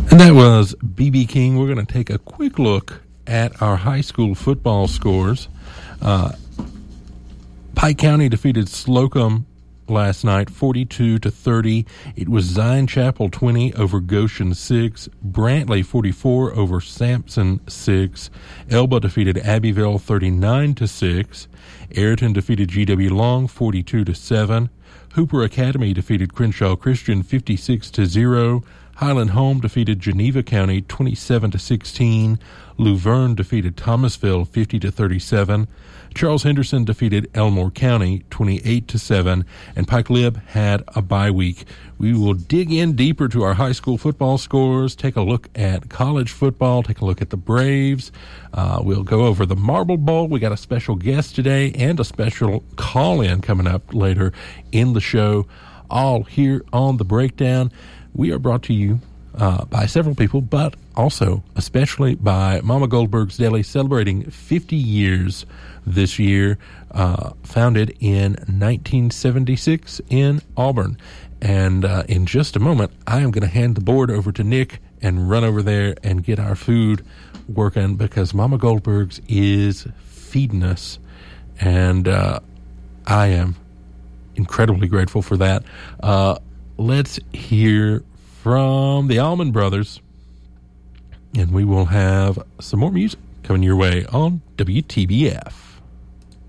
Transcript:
And that was B.B. King. We're going to take a quick look at our high school football scores. Pike County defeated Slocum last night, 42-30. It was Zion Chapel 20 over Goshen 6. Brantley 44 over Sampson 6. Elba defeated Abbeville 39-6. Ayrton defeated G.W. Long 42-7. Hooper Academy defeated Crenshaw Christian 56-0. Highland Home defeated Geneva County 27-16. Luverne defeated Thomasville 50-37. Charles Henderson defeated Elmore County 28-7, and Pike Lib had a bye week. We will dig in deeper to our high school football scores, take a look at college football, take a look at the Braves. We'll go over the Marble Bowl. We got a special guest today and a special call-in coming up later in the show, all here on The Breakdown. We are brought to you by several people, but also especially by Mama Goldberg's Deli, celebrating 50 years this year, founded in 1976 in Auburn. And in just a moment, I am going to hand the board over to Nick and run over there and get our food working, because Mama Goldberg's is feeding us, and I am incredibly grateful for that. Let's hear from the Allman Brothers, and we will have some more music coming your way on WTBF.